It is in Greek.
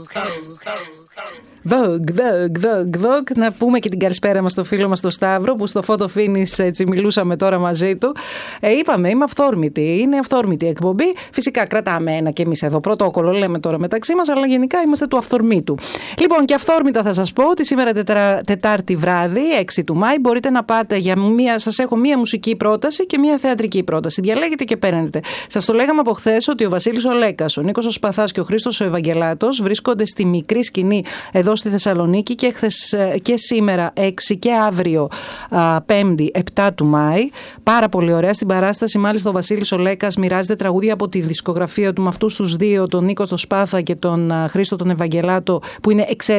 Vogue. Να πούμε και την καλησπέρα μας στο φίλο μας τον Σταύρο, που στο Photo Finish έτσι μιλούσαμε τώρα μαζί του. Είπαμε, είμαι αυθόρμητη. Είναι αυθόρμητη η εκπομπή. Φυσικά κρατάμε ένα και εμείς εδώ πρωτόκολλο, λέμε τώρα μεταξύ μας, αλλά γενικά είμαστε του αυθορμήτου. Λοιπόν, και αυθόρμητα θα σας πω ότι σήμερα Τετάρτη βράδυ, 6 του Μάη, μπορείτε να πάτε σας έχω μία μουσική πρόταση και μία θεατρική πρόταση. Διαλέγετε και παίρνετε. Σας το λέγαμε από χθες ότι ο Βασίλης ο Λέκας, ο Νίκος ο Σπαθάς και ο Χρήστος ο Ευαγγελάτος βρίσκονται στη μικρή σκηνή εδώ στη Θεσσαλονίκη και σήμερα 6 και αύριο 5η 7 του Μάη. Πάρα πολύ ωραία. Στην παράσταση μάλιστα ο Βασίλης ο Λέκας μοιράζεται τραγούδια από τη δισκογραφία του με αυτούς τους δύο, τον Νίκο τον Σπάθα και τον Χρήστο τον Ευαγγελάτο, που είναι εξαιρετικοί